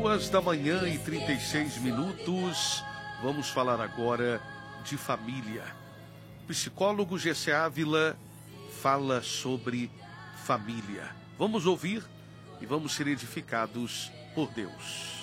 2h36. Vamos falar agora de família. O psicólogo Gessé Ávila fala sobre família. Vamos ouvir e vamos ser edificados por Deus.